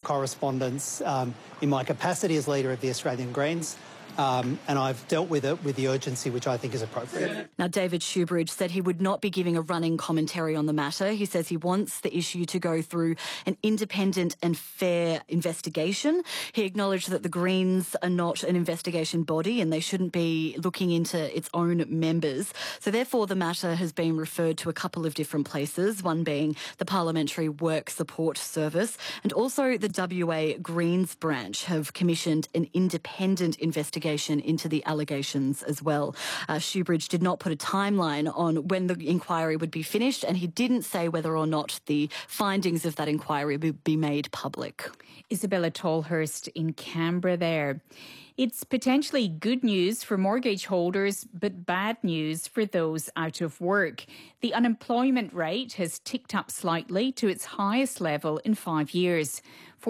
correspondence in my capacity as leader of the Australian Greens. And I've dealt with it with the urgency which I think is appropriate. Now, David Shoebridge said he would not be giving a running commentary on the matter. He says he wants the issue to go through an independent and fair investigation. He acknowledged that the Greens are not an investigation body and they shouldn't be looking into its own members. So therefore, the matter has been referred to a couple of different places, one being the Parliamentary Work Support Service, and also the WA Greens branch have commissioned an independent investigation into the allegations as well. Shoebridge did not put a timeline on when the inquiry would be finished, and he didn't say whether or not the findings of that inquiry would be made public. Isabella Tolhurst in Canberra there. It's potentially good news for mortgage holders, but bad news for those out of work. The unemployment rate has ticked up slightly to its highest level in 5 years.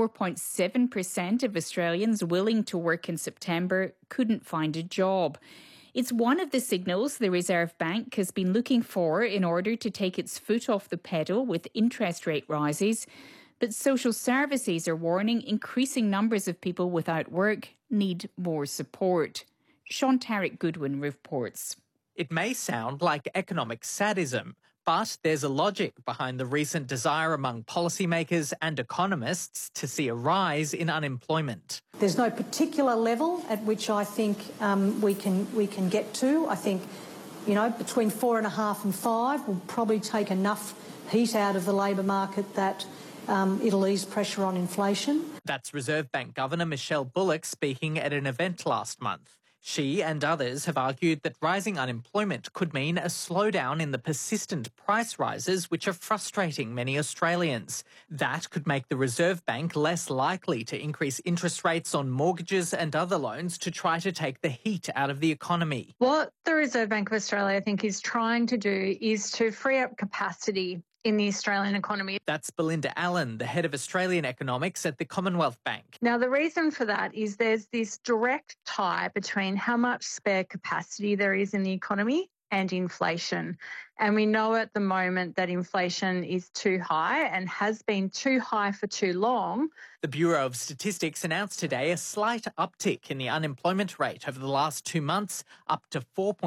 4.7% of Australians willing to work in September couldn't find a job. It's one of the signals the Reserve Bank has been looking for in order to take its foot off the pedal with interest rate rises. But social services are warning increasing numbers of people without work need more support. Sean Tarrant Goodwin reports. It may sound like economic sadism, but there's a logic behind the recent desire among policymakers and economists to see a rise in unemployment. There's no particular level at which I think we can get to. I think, between 4.5 and 5 will probably take enough heat out of the labour market that it'll ease pressure on inflation. That's Reserve Bank Governor Michelle Bullock speaking at an event last month. She and others have argued that rising unemployment could mean a slowdown in the persistent price rises which are frustrating many Australians. That could make the Reserve Bank less likely to increase interest rates on mortgages and other loans to try to take the heat out of the economy. What the Reserve Bank of Australia, I think, is trying to do is to free up capacity in the Australian economy. That's Belinda Allen, the head of Australian economics at the Commonwealth Bank. Now, the reason for that is there's this direct tie between how much spare capacity there is in the economy and inflation. And we know at the moment that inflation is too high and has been too high for too long. The Bureau of Statistics announced today a slight uptick in the unemployment rate over the last 2 months, up to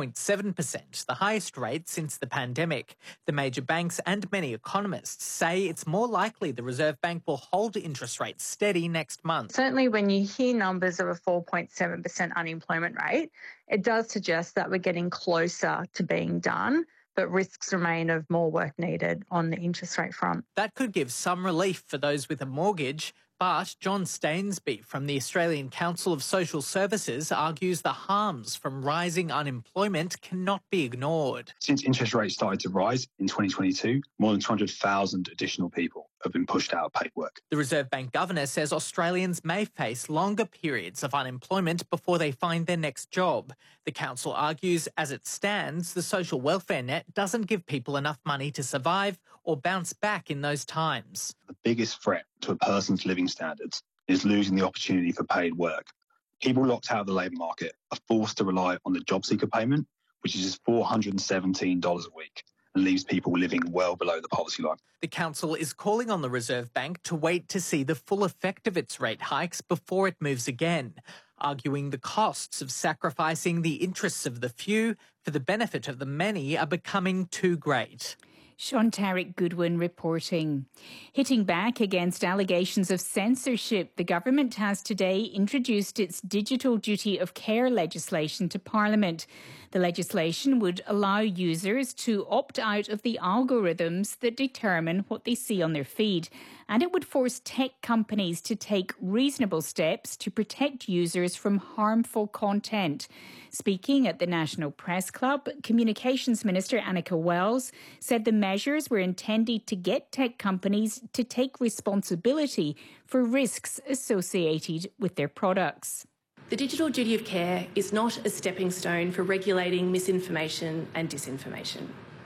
4.7%, the highest rate since the pandemic. The major banks and many economists say it's more likely the Reserve Bank will hold interest rates steady next month. Certainly when you hear numbers of a 4.7% unemployment rate, it does suggest that we're getting closer to being done, but risks remain of more work needed on the interest rate front. That could give some relief for those with a mortgage, but John Stainsby from the Australian Council of Social Services argues the harms from rising unemployment cannot be ignored. Since interest rates started to rise in 2022, more than 200,000 additional people have been pushed out of paid work. The Reserve Bank Governor says Australians may face longer periods of unemployment before they find their next job. The council argues, as it stands, the social welfare net doesn't give people enough money to survive or bounce back in those times. The biggest threat to a person's living standards is losing the opportunity for paid work. People locked out of the labour market are forced to rely on the job seeker payment, which is just $417 a week, and leaves people living well below the poverty line. The council is calling on the Reserve Bank to wait to see the full effect of its rate hikes before it moves again, arguing the costs of sacrificing the interests of the few for the benefit of the many are becoming too great. Sean Tarrant Goodwin reporting. Hitting back against allegations of censorship, the government has today introduced its Digital Duty of Care legislation to Parliament. The legislation would allow users to opt out of the algorithms that determine what they see on their feed, and it would force tech companies to take reasonable steps to protect users from harmful content. Speaking at the National Press Club, Communications Minister Annika Wells said the measures were intended to get tech companies to take responsibility for risks associated with their products. The Digital Duty of Care is not a stepping stone for regulating misinformation and disinformation.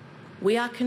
We are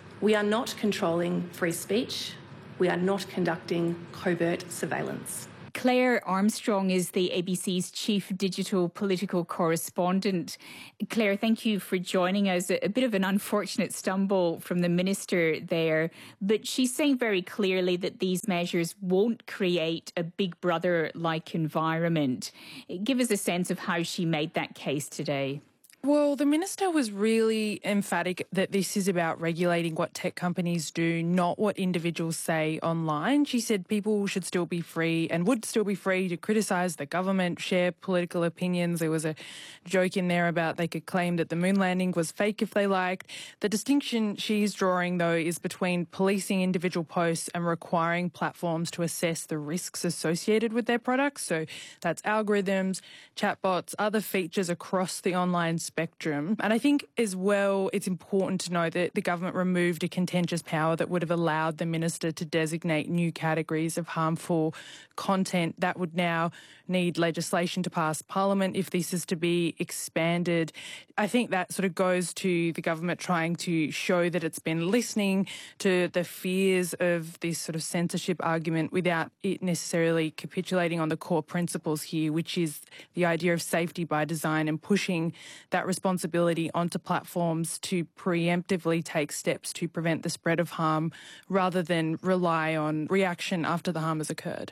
not controlling free speech. We are not conducting covert surveillance. Claire Armstrong is the ABC's chief digital political correspondent. Claire, thank you for joining us. A bit of an unfortunate stumble from the minister there, but she's saying very clearly that these measures won't create a Big Brother-like environment. Give us a sense of how she made that case today. Well, the minister was really emphatic that this is about regulating what tech companies do, not what individuals say online. She said people should still be free and would still be free to criticise the government, share political opinions. There was a joke in there about they could claim that the moon landing was fake if they liked. The distinction she's drawing, though, is between policing individual posts and requiring platforms to assess the risks associated with their products. So that's algorithms, chatbots, other features across the online spectrum. And I think as well, it's important to know that the government removed a contentious power that would have allowed the minister to designate new categories of harmful content that would now need legislation to pass Parliament if this is to be expanded. I think that sort of goes to the government trying to show that it's been listening to the fears of this sort of censorship argument without it necessarily capitulating on the core principles here, which is the idea of safety by design and pushing that responsibility onto platforms to preemptively take steps to prevent the spread of harm rather than rely on reaction after the harm has occurred.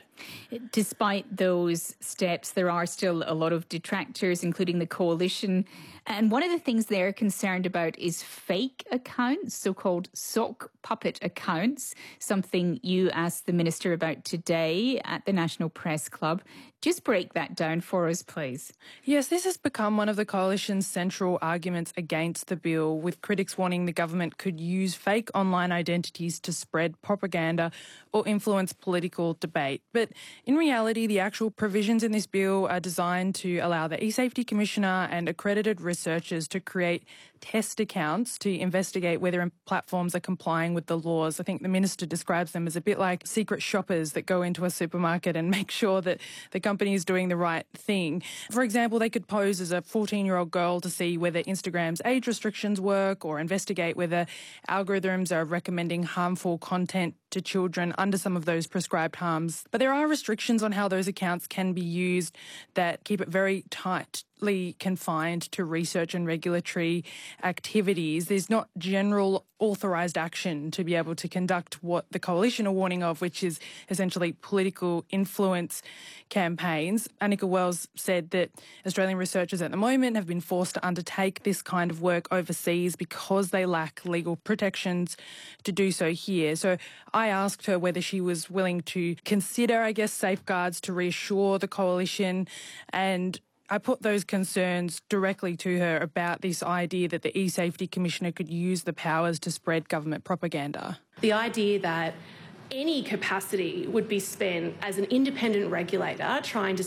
Despite those steps, there are still a lot of detractors, including the coalition. And one of the things they're concerned about is fake accounts, so-called sock puppet accounts, something you asked the minister about today at the National Press Club. Just break that down for us, please. Yes, this has become one of the coalition's central arguments against the bill, with critics warning the government could use fake online identities to spread propaganda or influence political debate. But in reality, the actual provisions in this bill are designed to allow the eSafety Commissioner and accredited researchers to create test accounts to investigate whether platforms are complying with the laws. I think the minister describes them as a bit like secret shoppers that go into a supermarket and make sure that the company is doing the right thing. For example, they could pose as a 14-year-old girl to see whether Instagram's age restrictions work or investigate whether algorithms are recommending harmful content to children under some of those prescribed harms. But there are restrictions on how those accounts can be used that keep it very tightly confined to research and regulatory activities. There's not general authorised action to be able to conduct what the coalition are warning of, which is essentially political influence campaigns. Annika Wells said that Australian researchers at the moment have been forced to undertake this kind of work overseas because they lack legal protections to do so here. So I asked her whether she was willing to consider, safeguards to reassure the coalition, and I put those concerns directly to her about this idea that the eSafety Commissioner could use the powers to spread government propaganda. The idea that any capacity would be spent as an independent regulator trying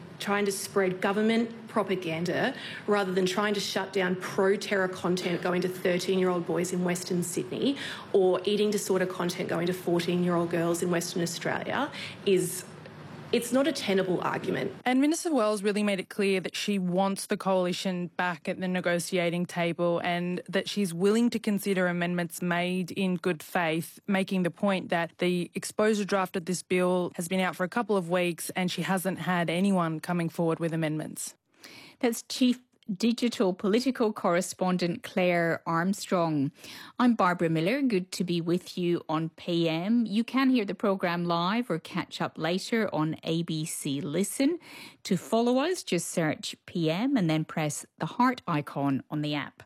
to spread government propaganda rather than trying to shut down pro-terror content going to 13-year-old boys in Western Sydney or eating disorder content going to 14-year-old girls in Western Australia it's not a tenable argument. And Minister Wells really made it clear that she wants the coalition back at the negotiating table and that she's willing to consider amendments made in good faith, making the point that the exposure draft of this bill has been out for a couple of weeks and she hasn't had anyone coming forward with amendments. That's Chief Digital Political Correspondent Claire Armstrong. I'm Barbara Miller. Good to be with you on PM. You can hear the programme live or catch up later on ABC Listen. To follow us, just search PM and then press the heart icon on the app.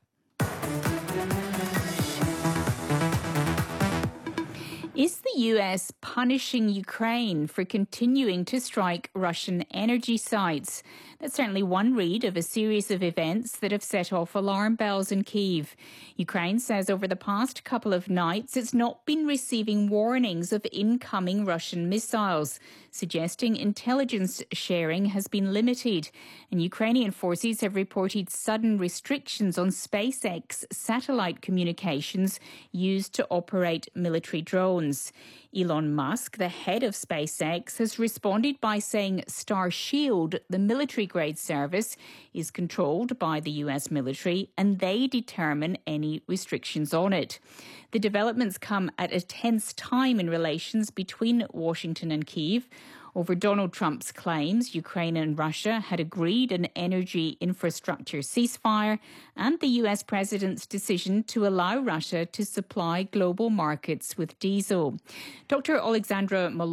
Is the US punishing Ukraine for continuing to strike Russian energy sites? That's certainly one read of a series of events that have set off alarm bells in Kyiv. Ukraine says over the past couple of nights it's not been receiving warnings of incoming Russian missiles, suggesting intelligence sharing has been limited. And Ukrainian forces have reported sudden restrictions on SpaceX satellite communications used to operate military drones. Elon Musk, the head of SpaceX, has responded by saying Starshield, the military-grade service, is controlled by the US military and they determine any restrictions on it. The developments come at a tense time in relations between Washington and Kyiv. over Donald Trump's claims Ukraine and Russia had agreed an energy infrastructure ceasefire and the US president's decision to allow Russia to supply global markets with diesel. Dr. Alexandra Malone